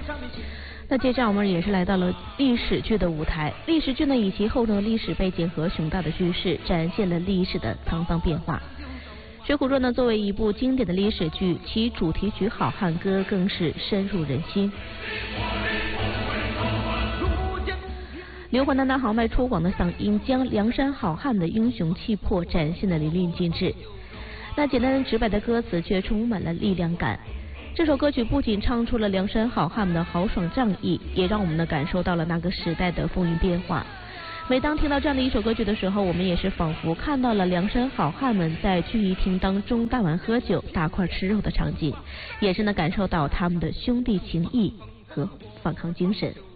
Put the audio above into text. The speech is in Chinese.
那接着我们也是来到了历史剧的舞台。历史剧呢，以其厚重的历史背景和雄大的叙事，展现了历史的沧桑变化。《水浒传》呢，作为一部经典的历史剧，其主题曲《好汉歌》更是深入人心。刘欢的那豪迈粗犷的嗓音，将梁山好汉的英雄气魄展现得淋漓尽致。那简单直白的歌词却充满了力量感。这首歌曲不仅唱出了梁山好汉们的豪爽仗义，也让我们感受到了那个时代的风云变化。每当听到这样的一首歌曲的时候，我们也是仿佛看到了梁山好汉们在聚义厅当中大碗喝酒、大块吃肉的场景，也是能感受到他们的兄弟情谊和反抗精神。